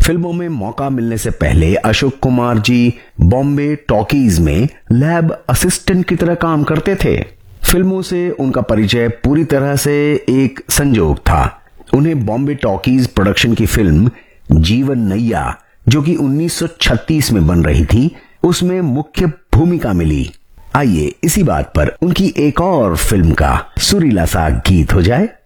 फिल्मों में मौका मिलने से पहले अशोक कुमार जी बॉम्बे टॉकीज में लैब असिस्टेंट की तरह काम करते थे। फिल्मों से उनका परिचय पूरी तरह से एक संजोग था। उन्हें बॉम्बे टॉकीज प्रोडक्शन की फिल्म जीवन नैया, जो कि 1936 में बन रही थी, उसमें मुख्य भूमिका मिली। आइए इसी बात पर उनकी एक और फिल्म का सुरीला सा गीत हो जाए।